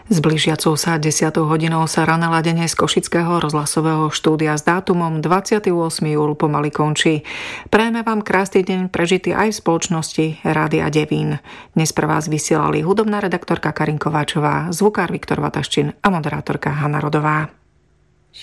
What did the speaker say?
S blížiacou sa 10. hodinou sa rané ladenie z Košického rozhlasového štúdia s dátumom 28. júl pomaly končí. Prajeme vám krásny deň prežitý aj v spoločnosti Rádia Devín. Dnes pre vás vysielali hudobná redaktorka Karin Kováčová, zvukár Viktor Vataščin a moderátorka Hanna Rodová.